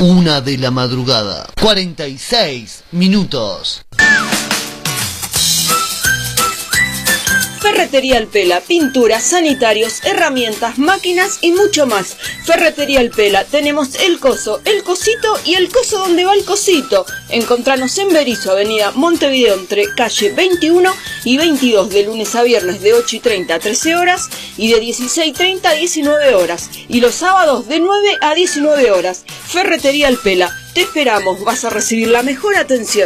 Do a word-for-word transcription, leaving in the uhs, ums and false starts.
Una de la madrugada, cuarenta y seis minutos. Ferretería El Pela, pinturas, sanitarios, herramientas, máquinas y mucho más. Ferretería El Pela, tenemos el coso, el cosito y el coso donde va el cosito. Encontranos en Berisso, avenida Montevideo, entre calle veintiuno y veintidós, de lunes a viernes de ocho y treinta a trece horas y de dieciséis y treinta a diecinueve horas. Y los sábados de nueve a diecinueve horas. Ferretería El Pela, te esperamos, vas a recibir la mejor atención.